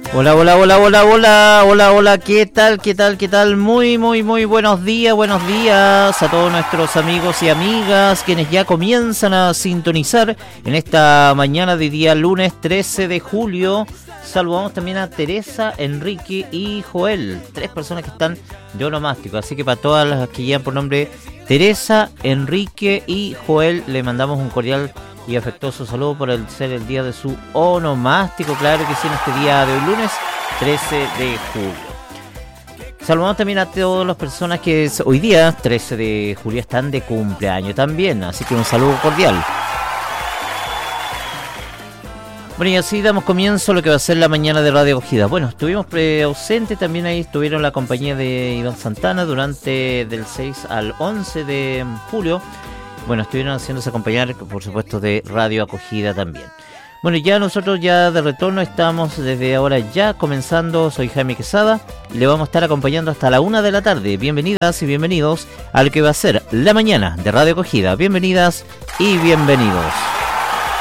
Hola, hola, hola, hola, hola, hola, hola, ¿qué tal, qué tal, qué tal? Muy, muy, muy buenos días a todos nuestros amigos y amigas quienes ya comienzan a sintonizar en esta mañana de día lunes 13 de julio. Saludamos también a Teresa, Enrique y Joel, 3 personas que están de onomástico, así que para todas las que llevan por nombre Teresa, Enrique y Joel, le mandamos un cordial y afectuoso saludo por ser el día de su onomástico, claro que sí, en este día de hoy lunes 13 de julio. Saludamos también a todas las personas que hoy día 13 de julio están de cumpleaños también, así que un saludo cordial. Bueno, y así damos comienzo a lo que va a ser la mañana de Radio Acogida. Bueno, estuvimos ausentes, también ahí estuvieron la compañía de Iván Santana durante del 6 al 11 de julio. Bueno, estuvieron haciéndose acompañar, por supuesto, de Radio Acogida también. Bueno, ya nosotros ya de retorno estamos desde ahora ya comenzando. Soy Jaime Quesada y le vamos a estar acompañando hasta la 1 de la tarde. Bienvenidas y bienvenidos a lo que va a ser la mañana de Radio Acogida. Bienvenidas y bienvenidos.